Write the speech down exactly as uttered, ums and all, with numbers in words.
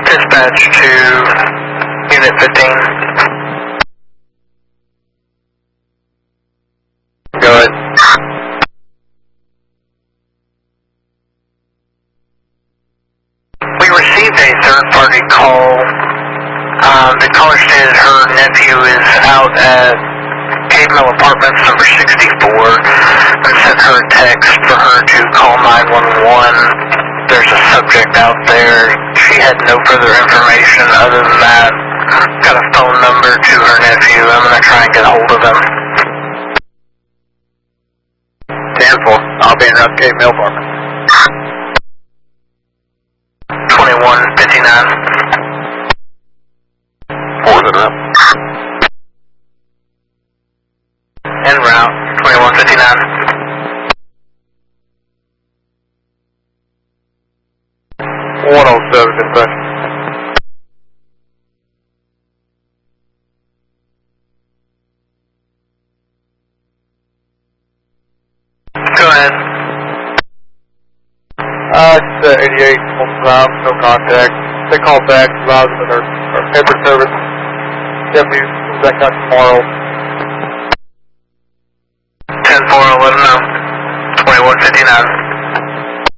Dispatch to Unit fifteen. Go ahead. We received a third-party call. Um, the caller stated her nephew is out at Cave Mill Apartments number sixty-four and sent her a text for her to call nine one one. There's a subject out there. She had no further information other than that. Got a phone number to her nephew. I'm going to try and get a hold of him. ten four. I'll be in around Cave Mill Apartments. twenty-one fifty-nine. Four is up. En route, twenty-one fifty-nine. one oh seven, dispatch. Go ahead. Uh, it's uh, eighty-eight, five, no contact. They call back, allows them in their, their paper service. Deputies, back out tomorrow. ten four, eleven